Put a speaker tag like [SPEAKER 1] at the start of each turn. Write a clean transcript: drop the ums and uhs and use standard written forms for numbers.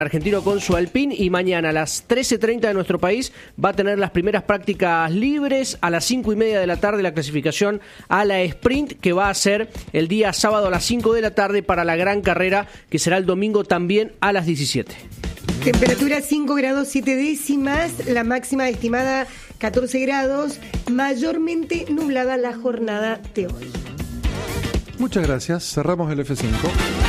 [SPEAKER 1] Argentino con su Alpine, y mañana a las 13:30 de nuestro país va a tener las primeras prácticas libres. A las 5:30 de la tarde la clasificación a la sprint, que va a ser el día sábado a las 5 de la tarde para la gran carrera, que será el domingo también a las 17.
[SPEAKER 2] Temperatura 5 grados 7 décimas, la máxima estimada 14 grados, mayormente nublada la jornada de hoy.
[SPEAKER 3] Muchas gracias, cerramos el F5.